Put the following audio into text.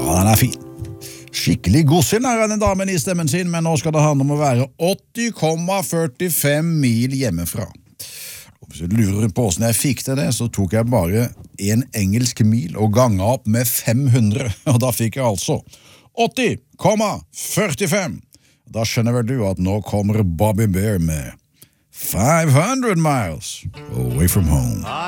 den fin. Skikkelig godsinn er denne damen I stemmen sin, men nå skal det handle om å være 80,45 mil hjemmefra. Hvis du lurer på hvordan jeg fikk til det, så tok jeg bare en engelsk mil og ganget opp med 500, og da fikk jeg altså 80,45. Da skjønner vel du at nå kommer Bobby Bear med 500 miles away from home.